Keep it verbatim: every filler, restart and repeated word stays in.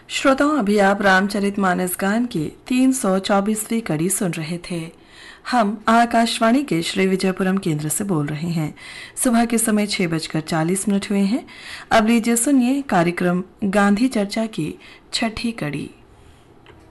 श्रोताओं, अभी आप रामचरितमानस गान की तीन सौ चौबीसवीं कड़ी सुन रहे थे। हम आकाशवाणी के श्री विजयपुरम केंद्र से बोल रहे हैं। सुबह के समय छह बजकर चालीस मिनट हुए हैं। अब लीजिए सुनिए कार्यक्रम गांधी चर्चा की छठी कड़ी।